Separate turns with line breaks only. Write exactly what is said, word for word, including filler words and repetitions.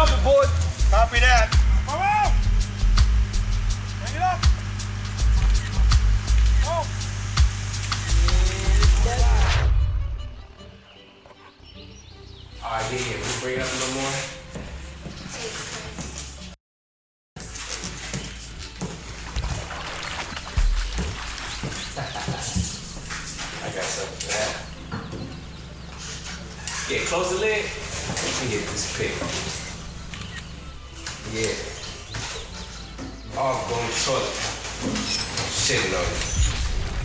coming, boys.
Copy that.
Come on! Bring it up! Go!
Alright, yeah, yeah, we bring it up a little more. I got something for that. Yeah, close the lid. Let me get this pick. Yeah. Oh, going to the toilet. Shitting on you.